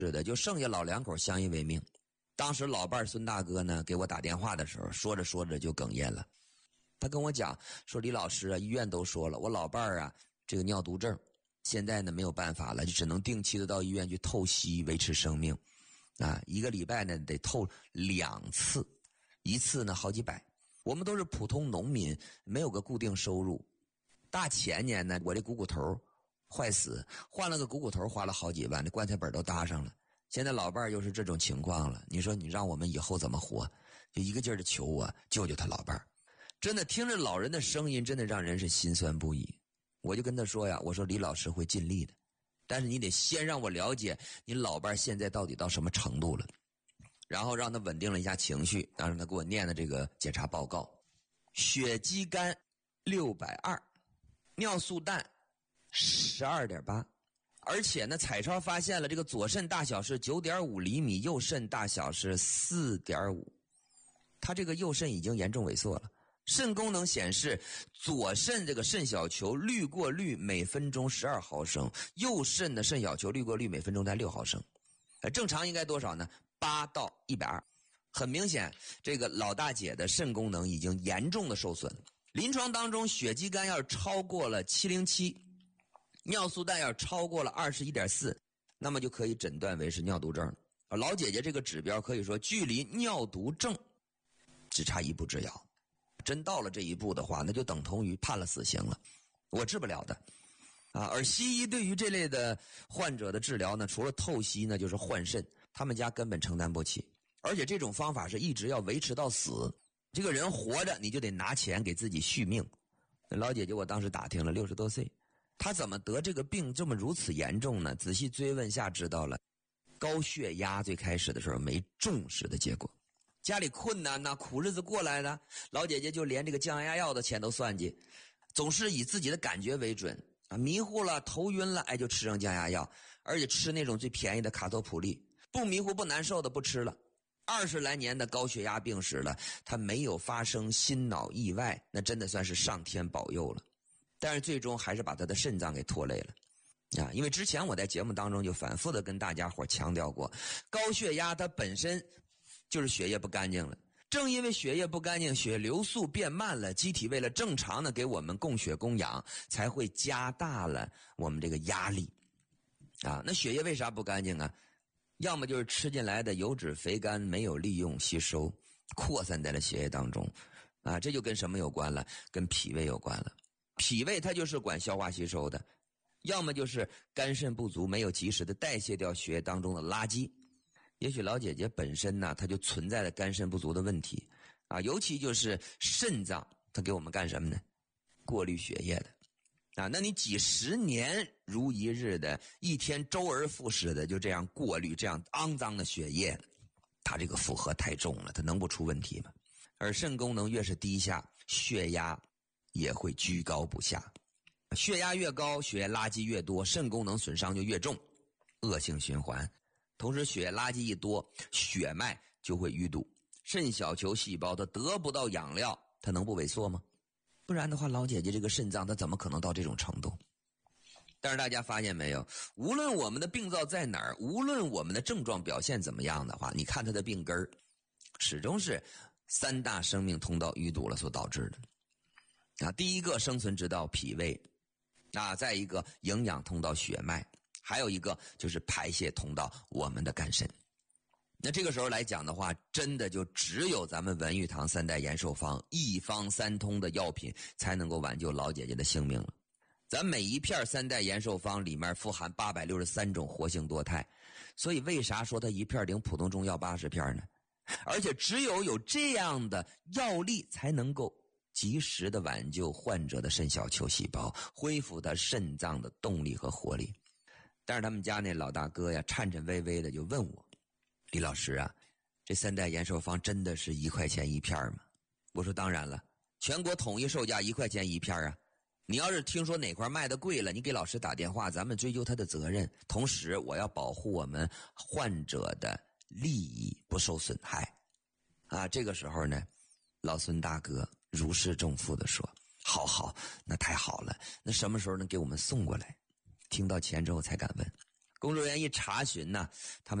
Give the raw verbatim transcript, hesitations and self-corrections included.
是的，就剩下老两口相依为命。当时老伴孙大哥呢给我打电话的时候，说着说着就哽咽了。他跟我讲说，李老师啊，医院都说了，我老伴儿啊这个尿毒症，现在呢没有办法了，就只能定期的到医院去透析维持生命。啊，一个礼拜呢得透两次，一次呢好几百。我们都是普通农民，没有个固定收入。大前年呢，我这股骨头坏死，换了个股骨头花了好几万，这棺材本都搭上了。现在老伴儿又是这种情况了，你说你让我们以后怎么活？就一个劲儿的求我救救他老伴儿。真的听着老人的声音，真的让人是心酸不已。我就跟他说呀，我说李老师会尽力的，但是你得先让我了解你老伴儿现在到底到什么程度了，然后让他稳定了一下情绪。当时他给我念的这个检查报告，血肌酐六百二，尿素氮十二点八。而且呢，彩超发现了这个左肾大小是 九点五厘米，右肾大小是 四点五。他这个右肾已经严重萎缩了。肾功能显示，左肾这个肾小球滤过率每分钟十二毫升，右肾的肾小球滤过率每分钟在六毫升。正常应该多少呢？八到一百二。很明显，这个老大姐的肾功能已经严重的受损。临床当中，血肌酐要是超过了七零七，尿素氮要是超过了 二十一点四， 那么就可以诊断为是尿毒症。老姐姐这个指标可以说距离尿毒症只差一步之遥。真到了这一步的话，那就等同于判了死刑了，我治不了的啊。而西医对于这类的患者的治疗呢，除了透析呢，就是换肾，他们家根本承担不起。而且这种方法是一直要维持到死，这个人活着你就得拿钱给自己续命。老姐姐我当时打听了，六十多岁，她怎么得这个病这么如此严重呢？仔细追问下知道了，高血压最开始的时候没重视的结果。家里困难呐，苦日子过来的，老姐姐就连这个降压药的钱都算计，总是以自己的感觉为准啊，迷糊了头晕了，哎就吃上降压药，而且吃那种最便宜的卡托普利，不迷糊不难受的不吃了。二十来年的高血压病史了，他没有发生心脑意外，那真的算是上天保佑了。但是最终还是把他的肾脏给拖累了啊！因为之前我在节目当中就反复的跟大家伙强调过，高血压它本身就是血液不干净了，正因为血液不干净，血流速变慢了，机体为了正常的给我们供血供氧，才会加大了我们这个压力啊。那血液为啥不干净啊？要么就是吃进来的油脂肥甘没有利用吸收，扩散在了血液当中啊。这就跟什么有关了？跟脾胃有关了。脾胃它就是管消化吸收的，要么就是肝肾不足，没有及时的代谢掉血液当中的垃圾。也许老姐姐本身呢，她就存在了肝肾不足的问题啊，尤其就是肾脏，它给我们干什么呢？过滤血液的啊。那你几十年如一日的，一天周而复始的就这样过滤这样肮脏的血液，它这个负荷太重了，它能不出问题吗？而肾功能越是低下，血压也会居高不下，血压越高，血液垃圾越多，肾功能损伤就越重，恶性循环。同时血液垃圾一多，血脉就会淤堵，肾小球细胞它得不到养料，它能不萎缩吗？不然的话，老姐姐这个肾脏它怎么可能到这种程度？但是大家发现没有，无论我们的病灶在哪儿，无论我们的症状表现怎么样的话，你看它的病根儿始终是三大生命通道淤堵了所导致的啊。第一个生存之道脾胃啊，再一个营养通道血脉，还有一个就是排泄通道我们的肝肾。那这个时候来讲的话，真的就只有咱们文玉堂三代延寿方一方三通的药品才能够挽救老姐姐的性命了。咱每一片三代延寿方里面富含八百六十三种活性多肽，所以为啥说它一片顶普通中药八十片呢？而且只有有这样的药力才能够及时的挽救患者的肾小球细胞，恢复他肾脏的动力和活力。但是他们家那老大哥呀，颤颤巍巍的就问我，李老师啊，这三代延寿方真的是一块钱一片吗？我说当然了，全国统一售价一块钱一片啊。你要是听说哪块卖的贵了，你给老师打电话，咱们追究他的责任。同时我要保护我们患者的利益不受损害啊。这个时候呢，老孙大哥如释重负的说，好好，那太好了，那什么时候能给我们送过来？听到钱之后才敢问， 工作人员一查询呢，他们